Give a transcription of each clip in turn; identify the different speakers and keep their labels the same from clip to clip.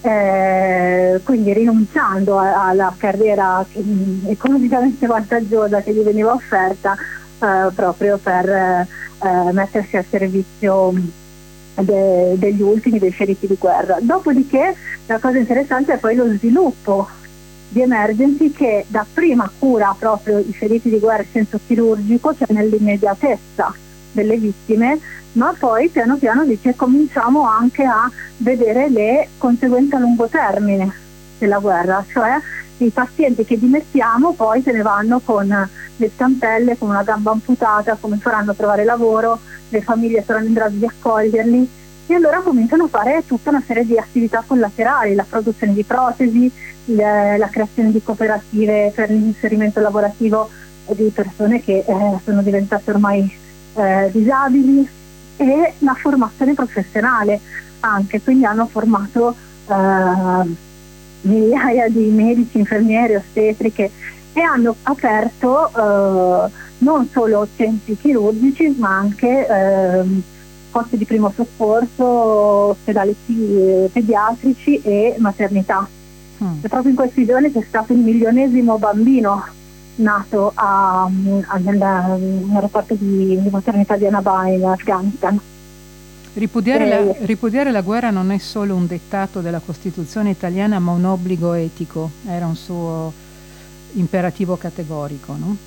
Speaker 1: quindi rinunciando alla carriera economicamente vantaggiosa che gli veniva offerta, proprio per mettersi al servizio degli ultimi, dei feriti di guerra. Dopodiché la cosa interessante è poi lo sviluppo di Emergency, che dapprima cura proprio i feriti di guerra in senso chirurgico, cioè nell'immediatezza delle vittime, ma poi piano piano dice cominciamo anche a vedere le conseguenze a lungo termine della guerra, cioè i pazienti che dimettiamo poi se ne vanno con le stampelle, con una gamba amputata, come faranno a trovare lavoro, le famiglie saranno in grado di accoglierli, e allora cominciano a fare tutta una serie di attività collaterali, la produzione di protesi, la creazione di cooperative per l'inserimento lavorativo di persone che sono diventate ormai disabili, e la formazione professionale anche, quindi hanno formato migliaia di medici, infermieri, ostetriche, e hanno aperto non solo centri chirurgici ma anche posti di primo soccorso, ospedali pediatrici e maternità. E proprio in questi giorni c'è stato il 1.000.000° bambino nato nel reparto di maternità di Annaba in Afghanistan.
Speaker 2: Ripudiare la guerra non è solo un dettato della Costituzione italiana, ma un obbligo etico, era un suo imperativo categorico, no?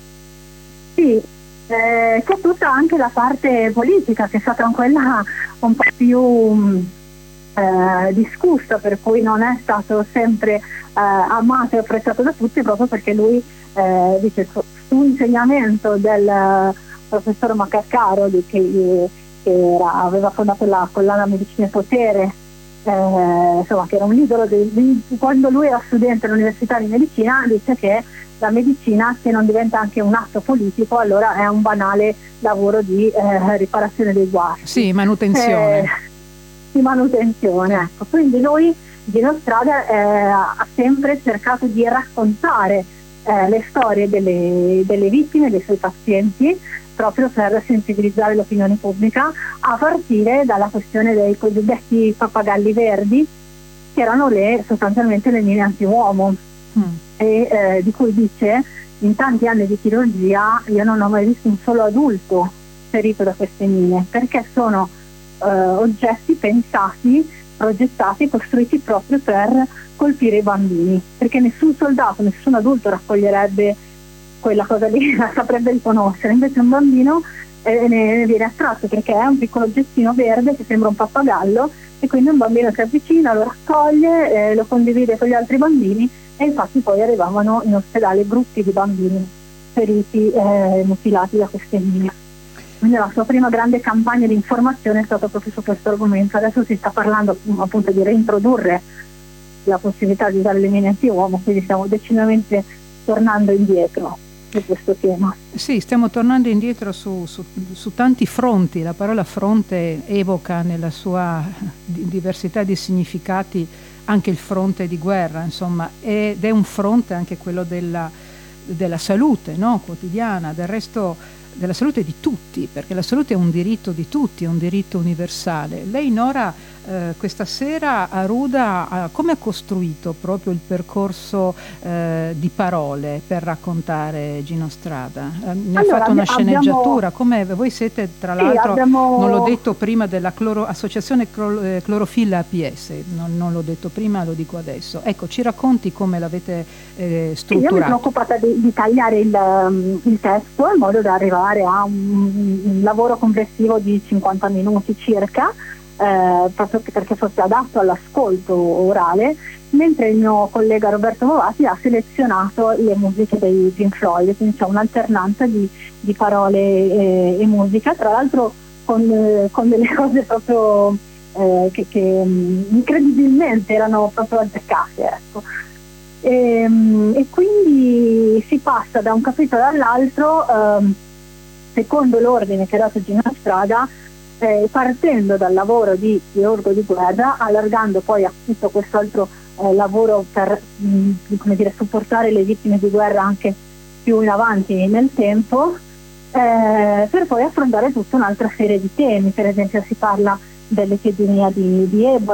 Speaker 1: Sì, c'è tutta anche la parte politica, che è stata quella un po' più discussa, per cui non è stato sempre amato e apprezzato da tutti, proprio perché lui dice su insegnamento del professor Macaccaro, che aveva fondato la collana Medicina e Potere, insomma, che era un idolo quando lui era studente all'Università di Medicina, dice che la medicina, se non diventa anche un atto politico, allora è un banale lavoro di riparazione dei guasti.
Speaker 2: Sì, manutenzione.
Speaker 1: Di manutenzione, ecco. Quindi lui, Gino Strada, ha sempre cercato di raccontare le storie delle vittime, dei suoi pazienti, proprio per sensibilizzare l'opinione pubblica, a partire dalla questione dei cosiddetti pappagalli verdi, che erano sostanzialmente le mine antiuomo, e di cui dice: in tanti anni di chirurgia io non ho mai visto un solo adulto ferito da queste mine, perché sono oggetti pensati, progettati, costruiti proprio per colpire i bambini, perché nessun soldato, nessun adulto raccoglierebbe quella cosa lì, la saprebbe riconoscere, invece un bambino ne viene attratto perché è un piccolo oggettino verde che sembra un pappagallo, e quindi un bambino si avvicina, lo raccoglie, lo condivide con gli altri bambini, e infatti poi arrivavano in ospedale gruppi di bambini feriti, mutilati da queste mine. Quindi la sua prima grande campagna di informazione è stata proprio su questo argomento. Adesso si sta parlando appunto di reintrodurre la possibilità di usare le mine antiuomo, quindi stiamo decisamente tornando indietro su questo tema.
Speaker 2: Sì, stiamo tornando indietro su tanti fronti. La parola fronte evoca nella sua diversità di significati anche il fronte di guerra, insomma, ed è un fronte anche quello della salute, no? Quotidiana, del resto della salute di tutti, perché la salute è un diritto di tutti, è un diritto universale. Lei, Nora, questa sera a Ruda come ha costruito proprio il percorso di parole per raccontare Gino Strada? Ne ha fatto una sceneggiatura? Come voi siete, tra l'altro, non l'ho detto prima, della associazione Clorofilla APS, non l'ho detto prima, lo dico adesso. Ecco, ci racconti come l'avete strutturato?
Speaker 1: Io mi sono occupata di tagliare il testo in modo da arrivare a un lavoro complessivo di 50 minuti circa, proprio perché fosse adatto all'ascolto orale, mentre il mio collega Roberto Movati ha selezionato le musiche dei Pink Floyd, quindi c'è un'alternanza di parole e musica, tra l'altro con delle cose proprio che incredibilmente erano proprio azzeccate, ecco. E quindi si passa da un capitolo all'altro secondo l'ordine che ha dato Gino Strada, partendo dal lavoro di chirurgo di guerra, allargando poi a tutto quest'altro lavoro per supportare le vittime di guerra anche più in avanti nel tempo, per poi affrontare tutta un'altra serie di temi. Per esempio si parla dell'epidemia di Ebola,